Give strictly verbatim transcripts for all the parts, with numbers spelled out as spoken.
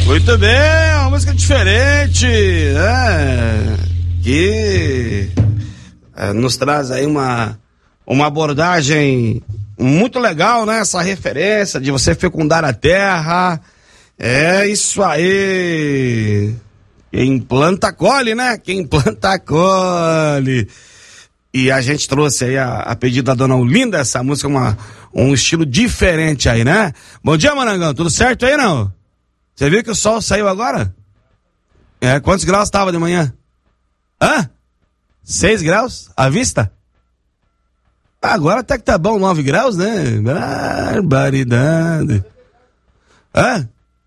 Muito bem, uma música diferente, né? Que é, nos traz aí uma, uma abordagem muito legal, né? Essa referência de você fecundar a terra. É isso aí. Quem planta, colhe, né? Quem planta, colhe. E a gente trouxe aí a, a pedido da dona Olinda, essa música, uma, um estilo diferente aí, né? Bom dia, Marangão, tudo certo aí, não? Você viu que o sol saiu agora? É, quantos graus estava de manhã? Hã? Seis graus? À vista? Agora até que tá bom, nove graus, né? Barbaridade. Hã?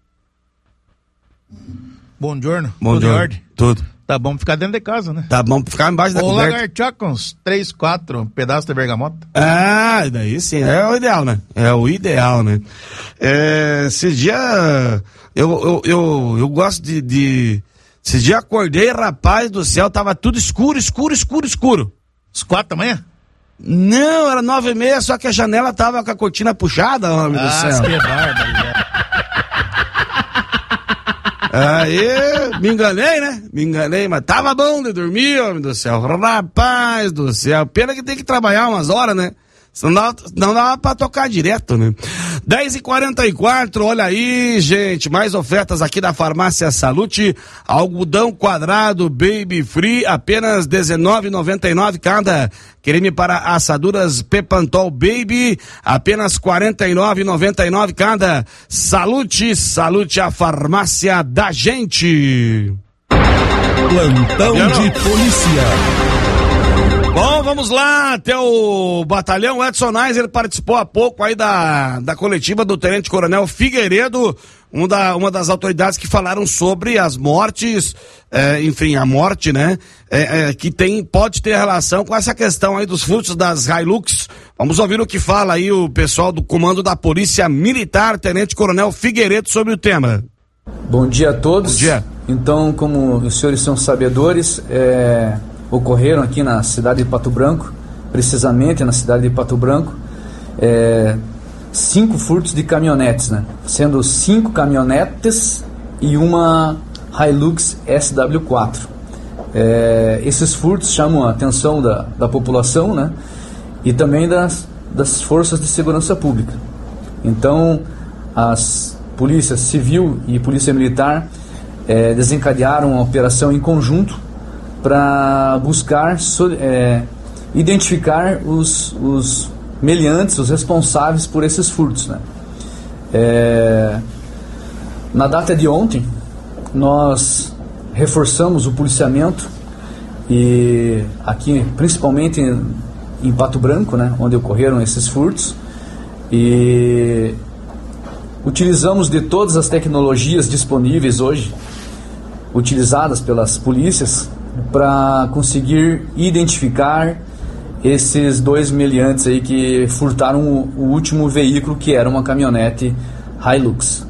Bom giorno. Bom Tudo em giorno. ordem? Tudo. Tá bom pra ficar dentro de casa, né? Tá bom pra ficar embaixo da Ou coberta. lagartear com uns três, quatro pedaços de bergamota. Ah, daí sim, é o ideal, né? É o ideal, né? É, esse dia, eu, eu, eu, eu gosto de, de... Esse dia acordei, rapaz do céu, tava tudo escuro, escuro, escuro, escuro. Os quatro da manhã? Não, era nove e meia, só que a janela tava com a cortina puxada, homem ah, do céu. que bárbaro. Aí, me enganei, né? Me enganei, mas tava bom de dormir, homem do céu. Rapaz do céu. Pena que tem que trabalhar umas horas, né? Não dava, não dava pra tocar direto, né? dez e quarenta e quatro, olha aí, gente, mais ofertas aqui da Farmácia Salute. Algodão quadrado Baby Free, apenas dezenove reais e noventa e nove centavos cada. Creme para assaduras Pepantol Baby, apenas quarenta e nove reais e noventa e nove centavos cada. Salute, Salute, a farmácia da gente. Plantão de polícia. Bom, vamos lá até o batalhão. Edson Nais, ele participou há pouco aí da, da coletiva do Tenente Coronel Figueiredo, uma, da, uma das autoridades que falaram sobre as mortes, é, enfim, a morte, né, é, é, que tem, pode ter relação com essa questão aí dos furtos das Hilux. Vamos ouvir o que fala aí o pessoal do comando da Polícia Militar, Tenente Coronel Figueiredo, sobre o tema. Bom dia a todos. Bom dia. Então, como os senhores são sabedores, é... ocorreram aqui na cidade de Pato Branco, precisamente na cidade de Pato Branco, é, cinco furtos de caminhonetes, né? Sendo cinco caminhonetes e uma Hilux S W quatro. É, esses furtos chamam a atenção da, da população, né? E também das, das forças de segurança pública. Então, as polícias civil e polícia militar é, desencadearam uma operação em conjunto para buscar é, identificar os, os meliantes, os responsáveis por esses furtos, né? É, na data de ontem, nós reforçamos o policiamento e aqui, principalmente em, em Pato Branco, né, onde ocorreram esses furtos, e utilizamos de todas as tecnologias disponíveis hoje, utilizadas pelas polícias, para conseguir identificar esses dois meliantes aí que furtaram o, o último veículo, que era uma caminhonete Hilux.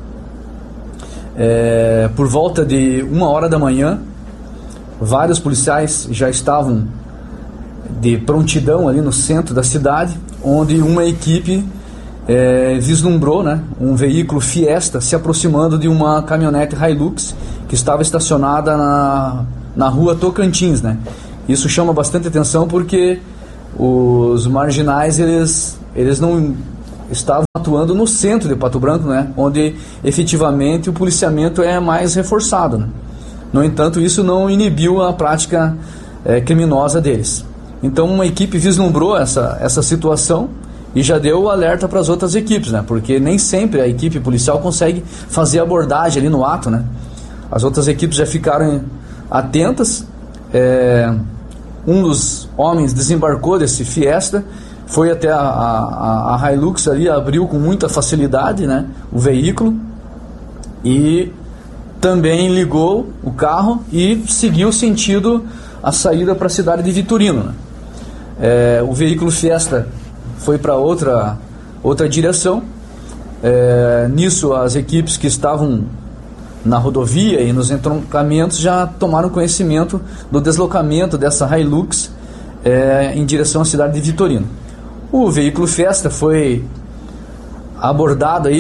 É, por volta de uma hora da manhã, vários policiais já estavam de prontidão ali no centro da cidade, onde uma equipe é, vislumbrou, né, um veículo Fiesta se aproximando de uma caminhonete Hilux que estava estacionada na na rua Tocantins, né? Isso chama bastante atenção porque os marginais, eles, eles não estavam atuando no centro de Pato Branco, né? Onde efetivamente o policiamento é mais reforçado, né? No entanto, isso não inibiu a prática é, criminosa deles. Então, uma equipe vislumbrou essa, essa situação e já deu o alerta para as outras equipes, né? Porque nem sempre a equipe policial consegue fazer abordagem ali no ato, né? As outras equipes já ficaram atentas. É, um dos homens desembarcou desse Fiesta, foi até a, a, a Hilux ali, abriu com muita facilidade, né, o veículo, e também ligou o carro e seguiu sentido a saída para a cidade de Vitorino, né. É, o veículo Fiesta foi para outra, outra direção. É, nisso as equipes que estavam na rodovia e nos entroncamentos já tomaram conhecimento do deslocamento dessa Hilux é, em direção à cidade de Vitorino. O veículo Fiesta foi abordado aí,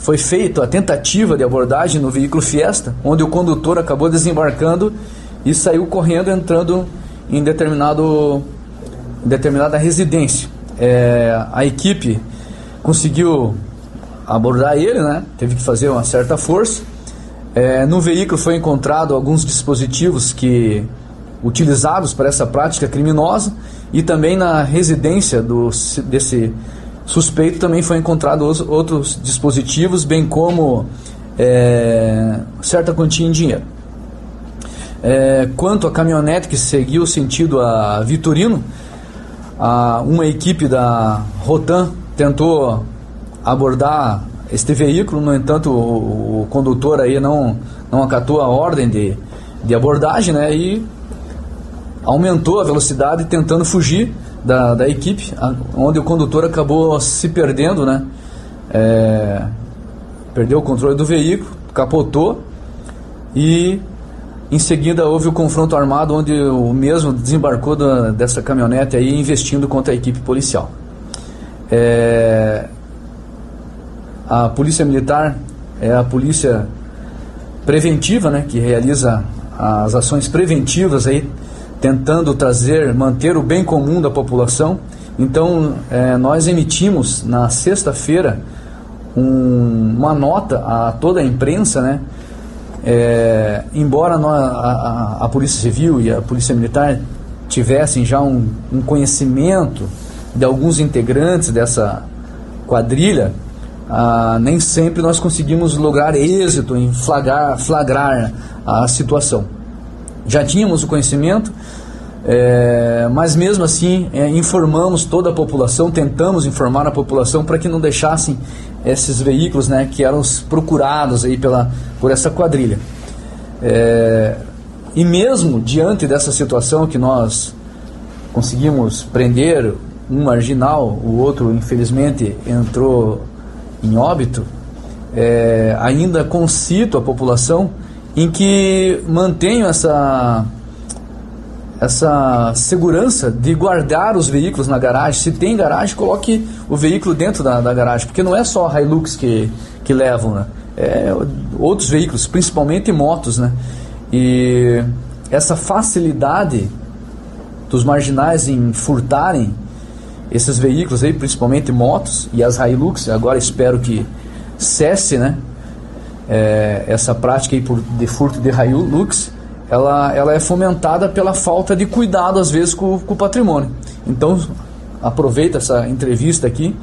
foi feita a tentativa de abordagem no veículo Fiesta, onde o condutor acabou desembarcando e saiu correndo, entrando em determinado, determinada residência. É, a equipe conseguiu abordar ele, né? Teve que fazer uma certa força. É, no veículo foi encontrado alguns dispositivos que utilizados para essa prática criminosa, e também na residência do, desse suspeito também foi encontrado os, outros dispositivos, bem como é, certa quantia em dinheiro. É, quanto à caminhonete que seguiu sentido a Vitorino, a, uma equipe da Rotan tentou abordar este veículo, no entanto o, o condutor aí não, não acatou a ordem de, de abordagem, né, e aumentou a velocidade tentando fugir da, da equipe, onde o condutor acabou se perdendo, né, é, perdeu o controle do veículo, capotou, e em seguida houve o confronto armado, onde o mesmo desembarcou da, dessa caminhonete aí, investindo contra a equipe policial. É, a polícia militar é a polícia preventiva, né, que realiza as ações preventivas aí, tentando trazer, manter o bem comum da população. Então, é, nós emitimos na sexta-feira um, uma nota a toda a imprensa, né? É, embora nós, a, a, a Polícia Civil e a Polícia Militar tivessem já um, um conhecimento de alguns integrantes dessa quadrilha, ah, nem sempre nós conseguimos lograr êxito em flagrar, flagrar a situação. Já tínhamos o conhecimento, é, mas mesmo assim é, informamos toda a população, tentamos informar a população para que não deixassem esses veículos, né, que eram procurados aí pela, por essa quadrilha. É, e mesmo diante dessa situação que nós conseguimos prender um marginal, o outro infelizmente entrou em óbito, é, ainda concito a população em que mantenham essa, essa segurança de guardar os veículos na garagem. Se tem garagem, coloque o veículo dentro da, da garagem, porque não é só Hilux que, que levam, né? É outros veículos, principalmente motos, né? E essa facilidade dos marginais em furtarem esses veículos aí, principalmente motos e as Hilux, agora espero que cesse, né? É, essa prática aí por, de furto de Hilux, ela, ela é fomentada pela falta de cuidado às vezes com, com o patrimônio. Então aproveita essa entrevista aqui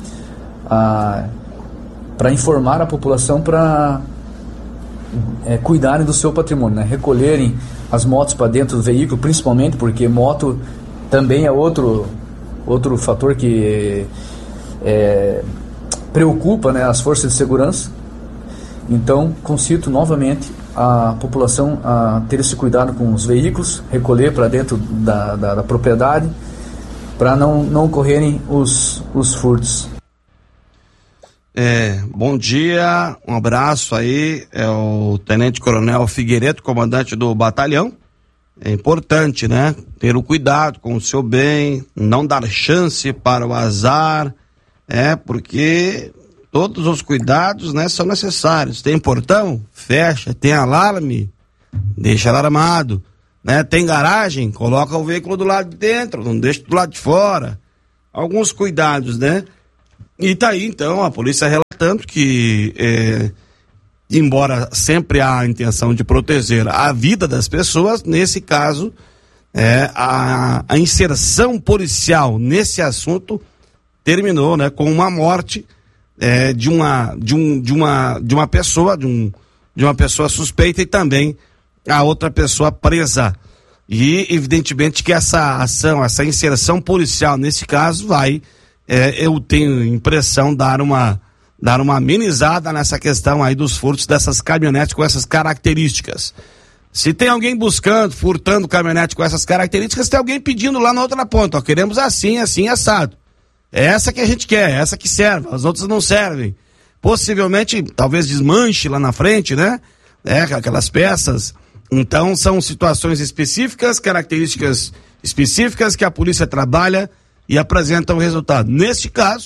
para informar a população para é, cuidarem do seu patrimônio, né? Recolherem as motos para dentro do veículo, principalmente porque moto também é outro, outro fator que é, preocupa, né, as forças de segurança. Então, concito novamente a população a ter esse cuidado com os veículos, recolher para dentro da, da, da propriedade, para não, não ocorrerem os, os furtos. É, bom dia, um abraço aí, é o Tenente Coronel Figueiredo, comandante do batalhão. É importante, né, ter o cuidado com o seu bem, não dar chance para o azar, é, porque todos os cuidados, né, são necessários. Tem portão? Fecha. Tem alarme? Deixa alarmado. Né? Tem garagem? Coloca o veículo do lado de dentro, não deixa do lado de fora. Alguns cuidados, né? E tá aí, então, a polícia relatando que, é, embora sempre há a intenção de proteger a vida das pessoas, nesse caso, é, a, a inserção policial nesse assunto terminou, né, com uma morte É, de uma de um de uma de uma pessoa de um de uma pessoa suspeita e também a outra pessoa presa. E evidentemente que essa ação, essa inserção policial nesse caso vai, é, eu tenho impressão, dar uma dar uma amenizada nessa questão aí dos furtos dessas caminhonetes com essas características. Se tem alguém buscando, furtando caminhonete com essas características, tem alguém pedindo lá na outra ponta, ó, queremos assim, assim, assado. É essa que a gente quer, essa que serve, as outras não servem. Possivelmente, talvez desmanche lá na frente, né? É, aquelas peças. Então, são situações específicas, características específicas que a polícia trabalha e apresenta o resultado. Neste caso,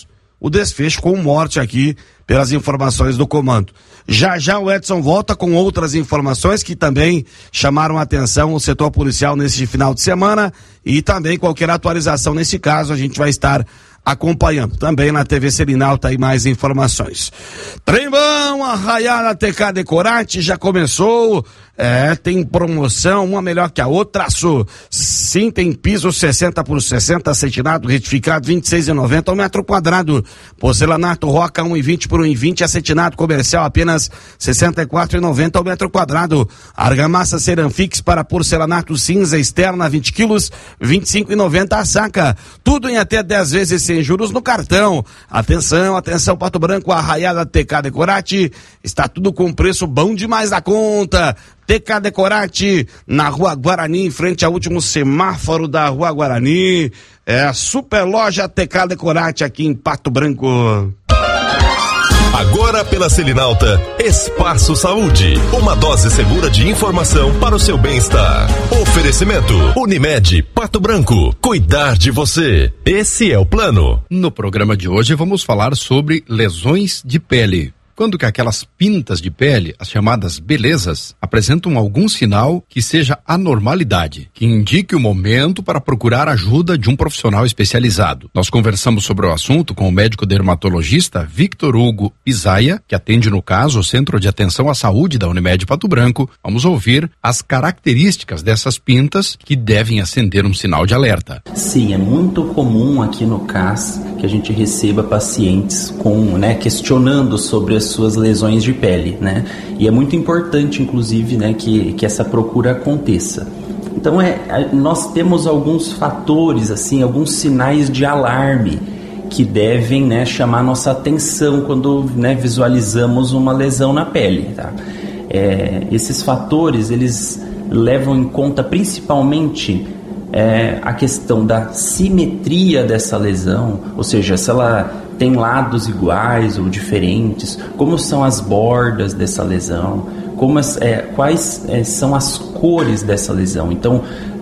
o desfecho com morte aqui, pelas informações do comando. Já já o Edson volta com outras informações que também chamaram a atenção o setor policial nesse final de semana, e também qualquer atualização nesse caso a gente vai estar acompanhando. Também na T V Selinal tá aí mais informações. Trembão, Arraiada T K Decorate já começou, é, tem promoção, uma melhor que a outra, traço. Sim, tem piso sessenta por sessenta, acetinado, retificado, vinte e seis reais e noventa centavos ao metro quadrado. Porcelanato Roca, um real e vinte por um real e vinte, acetinado comercial apenas sessenta e quatro reais e noventa centavos ao metro quadrado. Argamassa Ceramfix para porcelanato cinza externa, vinte quilos, vinte e cinco reais e noventa centavos a saca. Tudo em até dez vezes sem juros no cartão. Atenção, atenção, Pato Branco, Arraiada T K Decorate, está tudo com preço bom demais da conta. T K Decorate, na Rua Guarani, em frente ao último semáforo da Rua Guarani. É a super loja T K Decorate aqui em Pato Branco. Agora pela Selinalta, Espaço Saúde, uma dose segura de informação para o seu bem-estar. Oferecimento, Unimed, Pato Branco, cuidar de você, esse é o plano. No programa de hoje vamos falar sobre lesões de pele. Quando que aquelas pintas de pele, as chamadas belezas, apresentam algum sinal que seja anormalidade, que indique o momento para procurar ajuda de um profissional especializado. Nós conversamos sobre o assunto com o médico dermatologista Victor Hugo Pisaia, que atende no caso o Centro de Atenção à Saúde da Unimed Pato Branco. Vamos ouvir as características dessas pintas que devem acender um sinal de alerta. Sim, é muito comum aqui no C A S que a gente receba pacientes com, né, questionando sobre as suas lesões de pele, né? E é muito importante, inclusive, né, que, que essa procura aconteça. Então, é, nós temos alguns fatores, assim, alguns sinais de alarme que devem, né, chamar nossa atenção quando, né, visualizamos uma lesão na pele, tá? É, esses fatores, eles levam em conta principalmente é, a questão da simetria dessa lesão, ou seja, se ela tem lados iguais ou diferentes, como são as bordas dessa lesão, como as, é, quais é, são as cores dessa lesão. Então,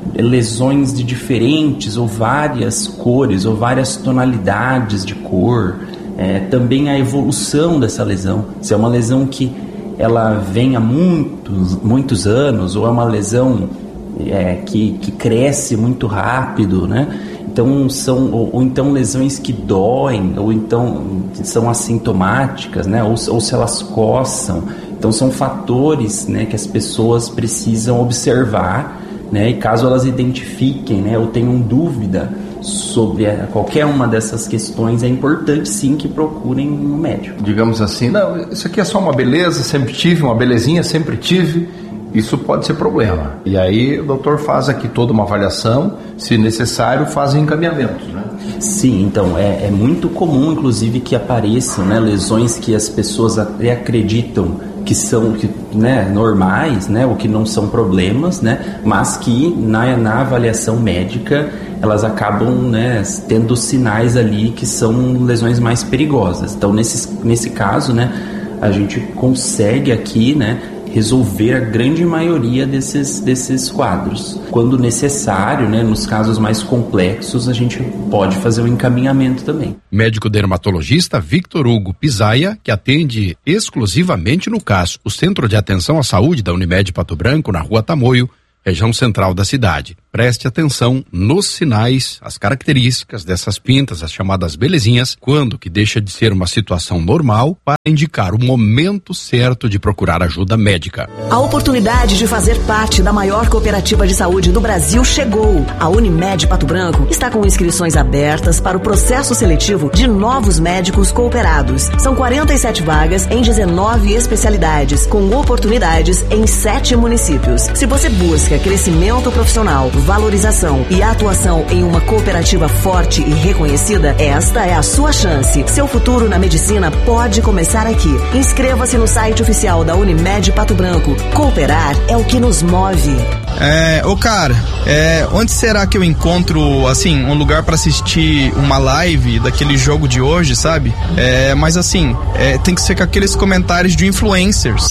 lesões de diferentes ou várias cores ou várias tonalidades de cor, é, também a evolução dessa lesão, se é uma lesão que ela vem há muitos, muitos anos ou é uma lesão é, que, que cresce muito rápido, né? Então são ou, ou então lesões que doem, ou então são assintomáticas, né? Ou, ou se elas coçam. Então são fatores, né, que as pessoas precisam observar, né? E caso elas identifiquem, né, ou tenham dúvida sobre a, qualquer uma dessas questões, é importante sim que procurem um médico. Digamos assim, não, isso aqui é só uma beleza, sempre tive, uma belezinha, sempre tive. Isso pode ser problema. E aí o doutor faz aqui toda uma avaliação, se necessário faz encaminhamentos, né? Sim, então é, é muito comum, inclusive, que apareçam, né, lesões que as pessoas até acreditam que são, que, né, normais, né, ou que não são problemas, né, mas que na, na avaliação médica elas acabam, né, tendo sinais ali que são lesões mais perigosas. Então nesse, nesse caso, né, a gente consegue aqui, né, resolver a grande maioria desses, desses quadros. Quando necessário, né, nos casos mais complexos, a gente pode fazer o encaminhamento também. Médico dermatologista Victor Hugo Pisaia, que atende exclusivamente no C A S, o Centro de Atenção à Saúde da Unimed Pato Branco, na Rua Tamoio, região central da cidade. Preste atenção nos sinais, as características dessas pintas, as chamadas belezinhas, quando que deixa de ser uma situação normal para indicar o momento certo de procurar ajuda médica. A oportunidade de fazer parte da maior cooperativa de saúde do Brasil chegou. A Unimed Pato Branco está com inscrições abertas para o processo seletivo de novos médicos cooperados. São quarenta e sete vagas em dezenove especialidades, com oportunidades em sete municípios. Se você busca crescimento profissional, valorização e atuação em uma cooperativa forte e reconhecida, esta é a sua chance. Seu futuro na medicina pode começar aqui. Inscreva-se no site oficial da Unimed Pato Branco. Cooperar é o que nos move. É, ô cara, é, onde será que eu encontro, assim, um lugar pra assistir uma live daquele jogo de hoje, sabe? É, mas assim, é, tem que ser com aqueles comentários de influencers.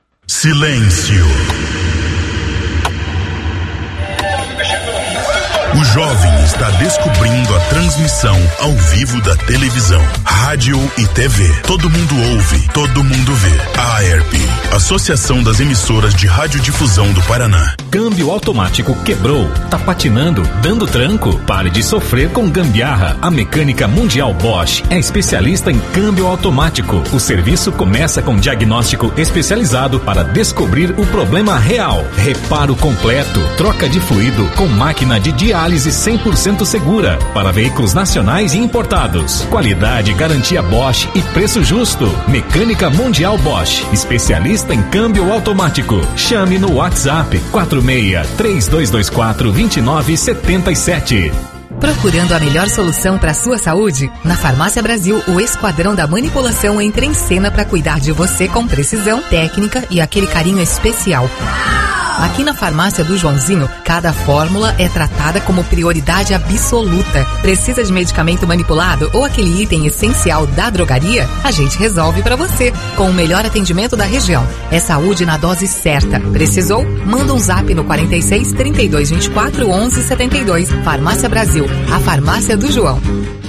Silêncio. O jovem está descobrindo a transmissão ao vivo da televisão, rádio e T V. Todo mundo ouve, todo mundo vê. A AERP, Associação das Emissoras de Radiodifusão do Paraná. Câmbio automático quebrou, tá patinando, dando tranco? Pare de sofrer com gambiarra. A Mecânica Mundial Bosch é especialista em câmbio automático. O serviço começa com diagnóstico especializado para descobrir o problema real. Reparo completo, troca de fluido com máquina de diálise cem por cento segura para veículos nacionais e importados. Qualidade, garantia Bosch e preço justo. Mecânica Mundial Bosch, especialista em câmbio automático. Chame no WhatsApp quatro seis três dois dois quatro dois nove sete sete. Procurando a melhor solução para sua saúde? Na Farmácia Brasil, o Esquadrão da Manipulação entra em cena para cuidar de você com precisão, técnica e aquele carinho especial. Aqui na Farmácia do Joãozinho, cada fórmula é tratada como prioridade absoluta. Precisa de medicamento manipulado ou aquele item essencial da drogaria? A gente resolve para você, com o melhor atendimento da região. É saúde na dose certa. Precisou? Manda um zap no quarenta e seis, trinta e dois, vinte e quatro, onze, setenta e dois. Farmácia Brasil, a farmácia do João.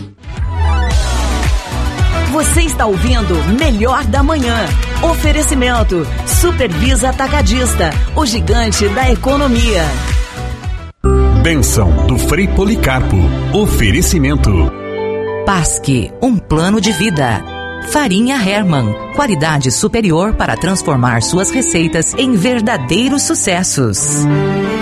Você está ouvindo Melhor da Manhã. Oferecimento Supervisa Atacadista, o gigante da economia. Bênção do Frei Policarpo. Oferecimento Pasque, um plano de vida. Farinha Hermann, qualidade superior para transformar suas receitas em verdadeiros sucessos.